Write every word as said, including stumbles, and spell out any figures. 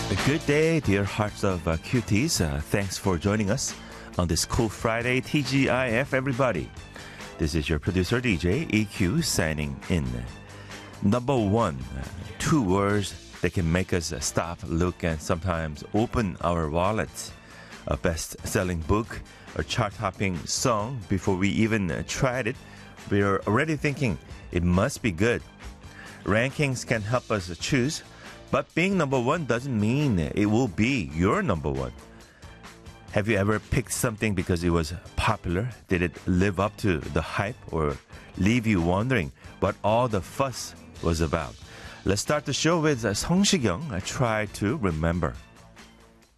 Good day, dear hearts of uh, cuties. Uh, thanks for joining us on this cool Friday, T G I F, everybody. This is your producer, D J E Q, signing in. Number one, uh, two words that can make us uh, stop, look, and sometimes open our wallets. A best-selling book, a chart-topping song. Before we even uh, tried it, we are already thinking it must be good. Rankings can help us choose, but being number one doesn't mean it will be your number one. Have you ever picked something because it was popular? Did it live up to the hype or leave you wondering what all the fuss was about? Let's start the show with Song Shikyung. I try to remember.